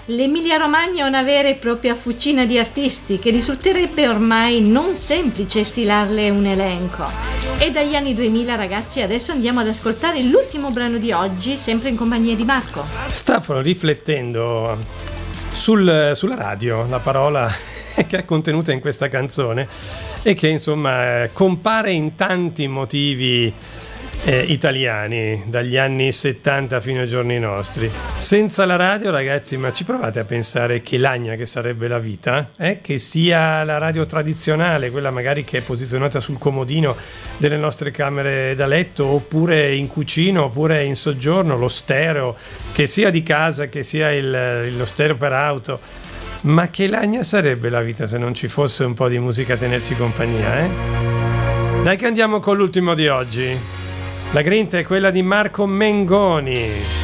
L'Emilia-Romagna è una vera e propria fucina di artisti che risulterebbe ormai non semplice stilarle un elenco. E dagli anni 2000, ragazzi, adesso andiamo ad ascoltare l'ultimo brano di oggi, sempre in compagnia di Marco. Stavo riflettendo sulla radio, la parola che è contenuta in questa canzone e che insomma compare in tanti motivi italiani dagli anni 70 fino ai giorni nostri. Senza la radio, ragazzi, ma ci provate a pensare che lagna che sarebbe la vita? Che sia la radio tradizionale, quella magari che è posizionata sul comodino delle nostre camere da letto, oppure in cucina, oppure in soggiorno, lo stereo, che sia di casa, che sia lo stereo per auto. Ma che lagna sarebbe la vita se non ci fosse un po' di musica a tenerci compagnia, Dai che andiamo con l'ultimo di oggi. La grinta è quella di Marco Mengoni.